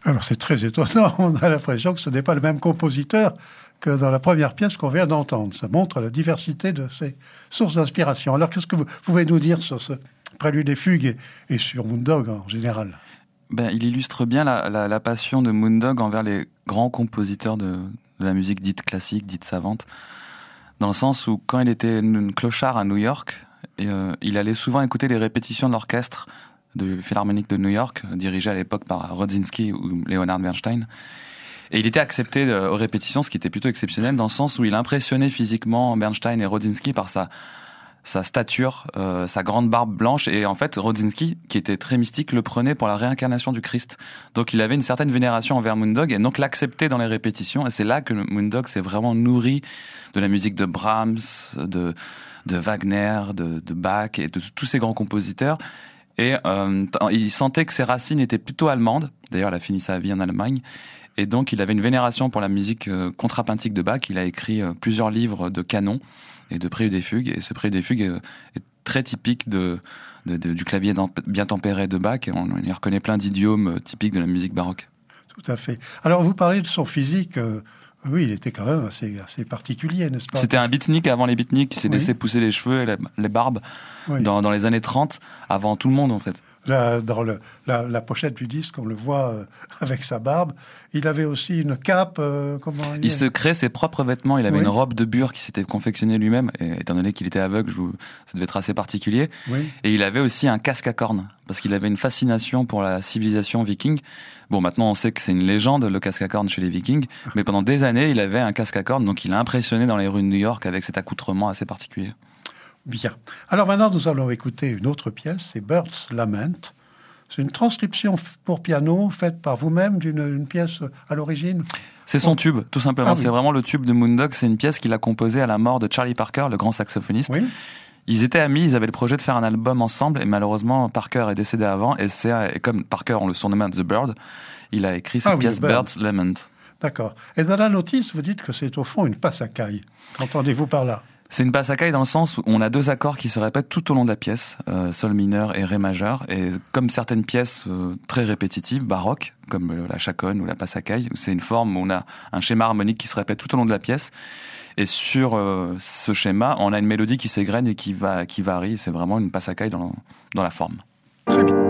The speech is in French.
Alors c'est très étonnant, on a l'impression que ce n'est pas le même compositeur que dans la première pièce qu'on vient d'entendre. Ça montre la diversité de ses sources d'inspiration. Alors qu'est-ce que vous pouvez nous dire sur ce prélude et fugue et sur Moondog en général? Il illustre bien la passion de Moondog envers les grands compositeurs de la musique dite classique, dite savante, dans le sens où quand il était clochard à New York, il allait souvent écouter les répétitions de l'orchestre de Philharmonique de New York, dirigé à l'époque par Rodzinski ou Leonard Bernstein. Et il était accepté aux répétitions, ce qui était plutôt exceptionnel, dans le sens où il impressionnait physiquement Bernstein et Rodzinski par sa stature, sa grande barbe blanche. Et en fait, Rodzinski, qui était très mystique, le prenait pour la réincarnation du Christ. Donc il avait une certaine vénération envers Moondog et donc l'acceptait dans les répétitions. Et c'est là que Moondog s'est vraiment nourri de la musique de Brahms, de Wagner, de Bach et de tous ces grands compositeurs. Et il sentait que ses racines étaient plutôt allemandes. D'ailleurs, il a fini sa vie en Allemagne. Et donc, il avait une vénération pour la musique contrapuntique de Bach. Il a écrit plusieurs livres de canons et de préludes et fugues. Et ce prélude et fugue est très typique du clavier bien tempéré de Bach. Et on y reconnaît plein d'idiomes typiques de la musique baroque. Tout à fait. Alors, vous parlez de son physique. Oui, il était quand même assez particulier, n'est-ce pas? C'était un beatnik avant les beatniks qui s'est laissé pousser les cheveux et les barbes dans les années 30, avant tout le monde en fait. Là, dans la pochette du disque, on le voit avec sa barbe. Il avait aussi une cape. Il se crée ses propres vêtements. Il avait une robe de bure qui s'était confectionnée lui-même. Et étant donné qu'il était aveugle, ça devait être assez particulier. Oui. Et il avait aussi un casque à cornes parce qu'il avait une fascination pour la civilisation viking. Bon, maintenant on sait que c'est une légende, le casque à cornes chez les Vikings. Mais pendant des années, il avait un casque à cornes. Donc il a impressionné dans les rues de New York avec cet accoutrement assez particulier. Bien. Alors maintenant, nous allons écouter une autre pièce, c'est Bird's Lament. C'est une transcription pour piano faite par vous-même d'une pièce à l'origine. C'est son tube, tout simplement. C'est vraiment le tube de Moondog. C'est une pièce qu'il a composée à la mort de Charlie Parker, le grand saxophoniste. Oui. Ils étaient amis, ils avaient le projet de faire un album ensemble, et malheureusement, Parker est décédé avant. Et comme Parker, on le surnommait The Bird, il a écrit cette pièce Bird's Lament. D'accord. Et dans la notice, vous dites que c'est au fond une passacaille. Qu'entendez-vous par là ? C'est une passacaille dans le sens où on a deux accords qui se répètent tout au long de la pièce, sol mineur et ré majeur, et comme certaines pièces très répétitives, baroques, comme la chaconne ou la passacaille, où c'est une forme où on a un schéma harmonique qui se répète tout au long de la pièce, et sur ce schéma, on a une mélodie qui s'égrène et qui varie, c'est vraiment une passacaille dans la forme. Très bien.